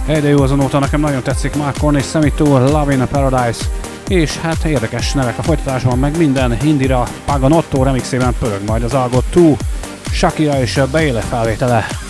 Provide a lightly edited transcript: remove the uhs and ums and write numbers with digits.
De jó azonóta nekem nagyon tetszik Mark Cornish, Semi Tour, Love in a Paradise, és hát érdekes nevek a folytatásban, meg minden. Indira Paganotto remixében pörög majd az Algot 2, Shakira és Bayle felvétele.